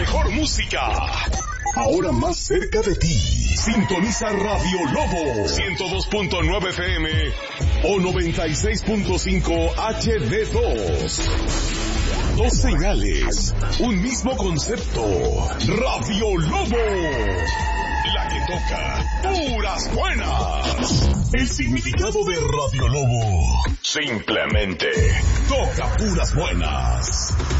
mejor música. Ahora más cerca de ti. Sintoniza Radio Lobo 102.9 FM o 96.5 HD2. Dos señales, un mismo concepto. Radio Lobo, la que toca puras buenas. El significado de Radio Lobo: simplemente toca puras buenas.